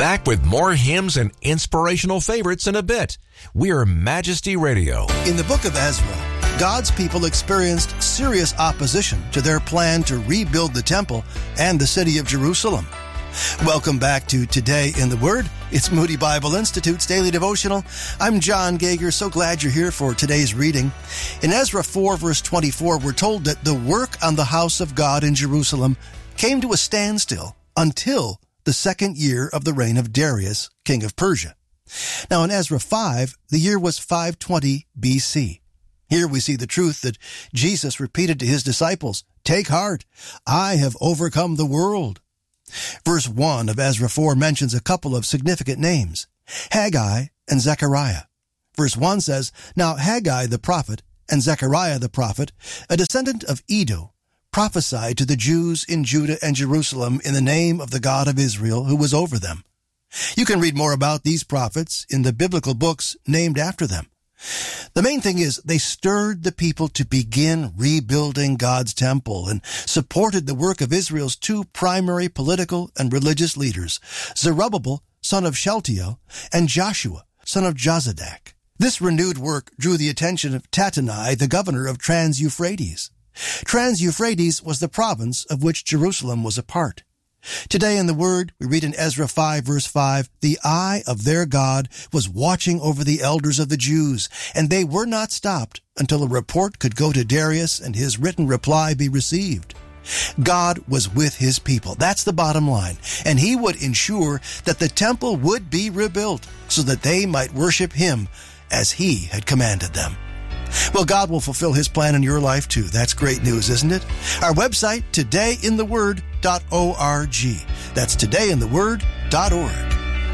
Back with more hymns and inspirational favorites in a bit. We're Majesty Radio. In the book of Ezra, God's people experienced serious opposition to their plan to rebuild the temple and the city of Jerusalem. Welcome back to Today in the Word. It's Moody Bible Institute's daily devotional. I'm John Gager. So glad you're here for today's reading. In Ezra 4, verse 24, we're told that the work on the house of God in Jerusalem came to a standstill until the second year of the reign of Darius, king of Persia. Now in Ezra 5, the year was 520 BC. Here we see the truth that Jesus repeated to his disciples, "Take heart, I have overcome the world." Verse 1 of Ezra 4 mentions a couple of significant names, Haggai and Zechariah. Verse 1 says, "Now Haggai the prophet and Zechariah the prophet, a descendant of Iddo, prophesied to the Jews in Judah and Jerusalem in the name of the God of Israel who was over them." You can read more about these prophets in the biblical books named after them. The main thing is they stirred the people to begin rebuilding God's temple and supported the work of Israel's two primary political and religious leaders, Zerubbabel, son of Shealtiel, and Joshua, son of Jozadak. This renewed work drew the attention of Tattenai, the governor of Trans-Euphrates. Trans-Euphrates was the province of which Jerusalem was a part. Today in the Word, we read in Ezra 5, verse 5, "The eye of their God was watching over the elders of the Jews, and they were not stopped until a report could go to Darius and his written reply be received." God was with his people. That's the bottom line. And he would ensure that the temple would be rebuilt so that they might worship him as he had commanded them. Well, God will fulfill his plan in your life too. That's great news, isn't it? Our website, todayintheword.org. That's todayintheword.org.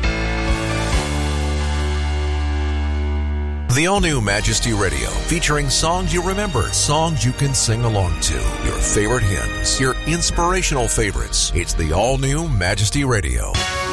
The all-new Majesty Radio, featuring songs you remember, songs you can sing along to, your favorite hymns, your inspirational favorites. It's the all-new Majesty Radio.